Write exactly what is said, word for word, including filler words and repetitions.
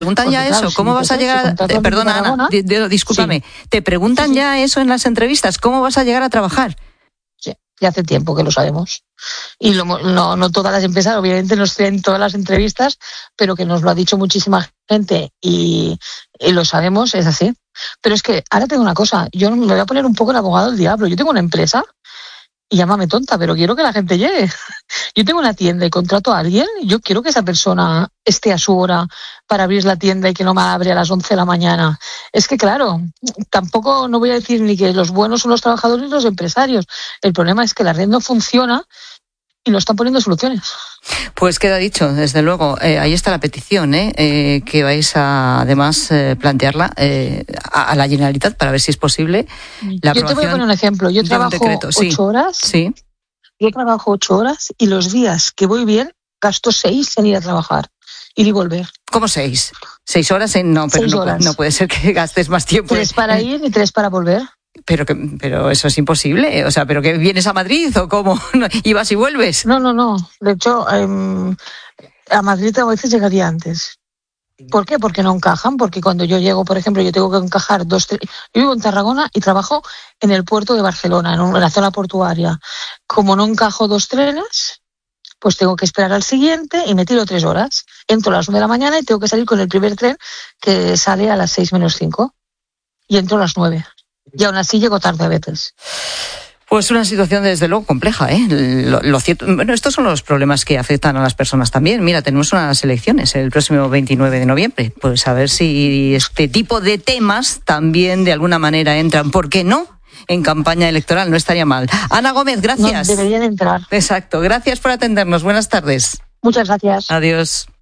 preguntan Porque, ya claro, eso, si ¿cómo me vas a dices, llegar si a... contrato eh, en perdona, Tarragona, Ana, di- di- discúlpame. sí. ¿Te preguntan Sí, sí. ya eso en las entrevistas? ¿Cómo vas a llegar a trabajar? Sí, ya hace tiempo que lo sabemos. Y lo, no, no todas las empresas, obviamente no estoy en todas las entrevistas, pero que nos lo ha dicho muchísima gente y, y lo sabemos, es así. Pero es que ahora tengo una cosa, yo me voy a poner un poco el abogado del diablo. Yo tengo una empresa y llámame tonta, pero quiero que la gente llegue. Yo tengo una tienda y contrato a alguien, yo quiero que esa persona esté a su hora para abrir la tienda y que no me abre a las once de la mañana. Es que, claro, tampoco no voy a decir ni que los buenos son los trabajadores ni los empresarios. El problema es que la red no funciona y no están poniendo soluciones. Pues queda dicho, desde luego. Eh, ahí está la petición, ¿eh? Eh, que vais a, además, eh, plantearla eh, a, a la Generalitat para ver si es posible la Yo te voy a poner un ejemplo. Yo de un trabajo decreto. Sí, ocho horas. sí. Yo trabajo ocho horas y los días que voy bien gasto seis en ir a trabajar, ir y volver. ¿Cómo seis? ¿Seis horas? En... No, pero seis no, horas. no puede ser que gastes más tiempo. Tres para en... ir y tres para volver. Pero que, pero eso es imposible. O sea, ¿pero que vienes a Madrid o cómo? ¿Y vas y vuelves? No, no, no. De hecho, eh, a Madrid a veces llegaría antes. ¿Por qué? Porque no encajan. Porque cuando yo llego, por ejemplo, yo tengo que encajar dos... Tre- yo vivo en Tarragona y trabajo en el puerto de Barcelona, en, un, en la zona portuaria. Como no encajo dos trenes, pues tengo que esperar al siguiente y me tiro tres horas. Entro a las nueve de la mañana y tengo que salir con el primer tren que sale a las seis menos cinco. Y entro a las nueve. Y aún así llego tarde a veces. Pues una situación desde luego compleja, ¿eh? Lo, lo cierto, bueno, estos son los problemas que afectan a las personas también. Mira, tenemos unas elecciones el próximo veintinueve de noviembre. Pues a ver si este tipo de temas también de alguna manera entran. ¿Por qué no? En campaña electoral, no estaría mal. Ana Gómez, gracias. No, deberían entrar. Exacto, gracias por atendernos. Buenas tardes. Muchas gracias. Adiós.